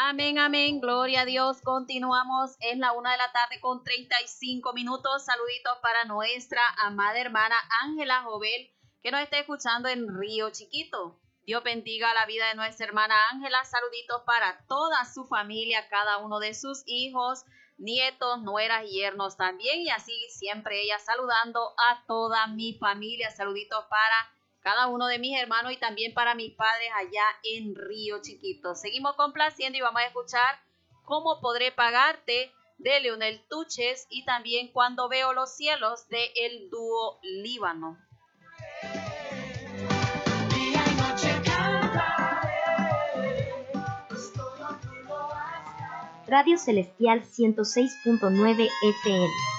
Amén, amén, gloria a Dios. Continuamos, es la 1:35 p.m. Saluditos para nuestra amada hermana Ángela Jovel, que nos está escuchando en Río Chiquito. Dios bendiga la vida de nuestra hermana Ángela. Saluditos para toda su familia, cada uno de sus hijos, nietos, nueras y yernos también. Y así siempre ella saludando a toda mi familia. Saluditos para cada uno de mis hermanos y también para mis padres allá en Río Chiquito. Seguimos complaciendo y vamos a escuchar Cómo podré pagarte de Leonel Tuches y también Cuando veo los cielos de el dúo Líbano. Día y noche cantaré, Radio Celestial 106.9 FM.